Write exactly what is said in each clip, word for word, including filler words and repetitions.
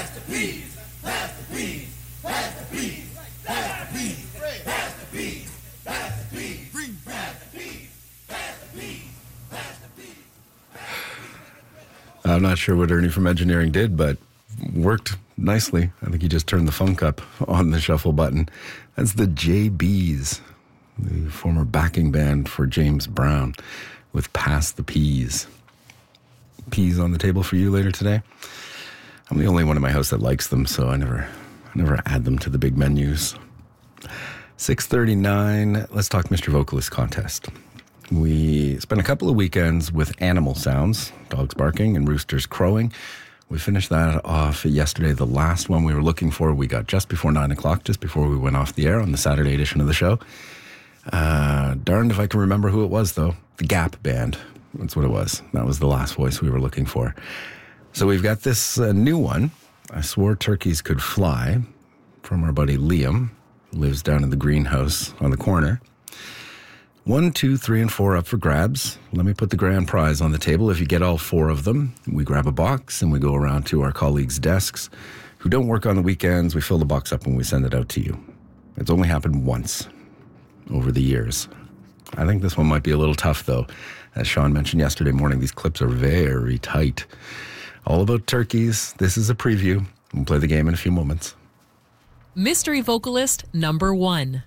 I'm not sure what Ernie from engineering did, but worked nicely. I think he just turned the funk up on the shuffle button. That's the J Bs, the former backing band for James Brown, with Pass the Peas. Peas on the table for you later today? I'm the only one in my house that likes them, so I never, I never add them to the big menus. six thirty-nine, let's talk Mister Vocalist contest. We spent a couple of weekends with animal sounds, dogs barking and roosters crowing. We finished that off yesterday, the last one we were looking for. We got just before nine o'clock, just before we went off the air on the Saturday edition of the show. Uh, darned if I can remember who it was, though. The Gap Band. That's what it was. That was the last voice we were looking for. So we've got this uh, new one, I Swore Turkeys Could Fly, from our buddy Liam, who lives down in the greenhouse on the corner. One, two, three, and four up for grabs. Let me put the grand prize on the table. If you get all four of them, we grab a box and we go around to our colleagues' desks who don't work on the weekends. We fill the box up and we send it out to you. It's only happened once over the years. I think this one might be a little tough, though. As Sean mentioned yesterday morning, these clips are very tight. All about turkeys. This is a preview. We'll play the game in a few moments. Mystery vocalist number one.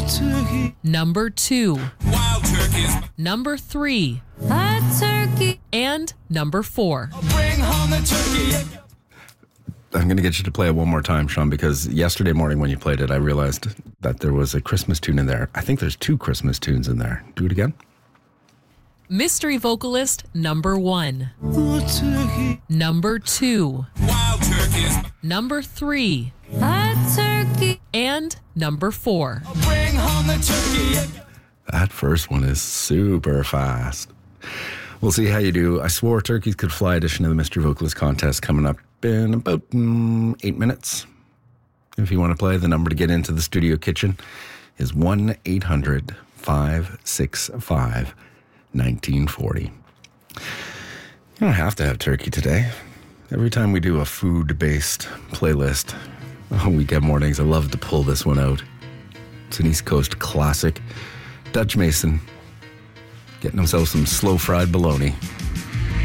Number two. Wild turkeys. Number three. A turkey. And number four. I'll bring home the turkey. I'm going to get you to play it one more time, Sean, because yesterday morning when you played it, I realized that there was a Christmas tune in there. I think there's two Christmas tunes in there. Do it again. Mystery vocalist number one. Number two. Wild turkeys. Number three. A turkey. And number four. I'll bring home the turkey. That first one is super fast. We'll see how you do. I Swore Turkeys Could Fly edition of the Mystery Vocalist contest coming up in about mm, eight minutes. If you want to play, the number to get into the studio kitchen is one eight hundred five six five nineteen forty. You don't have to have turkey today. Every time we do a food-based playlist on weekend mornings, I love to pull this one out. It's an East Coast classic. Dutch Mason getting himself some slow-fried bologna.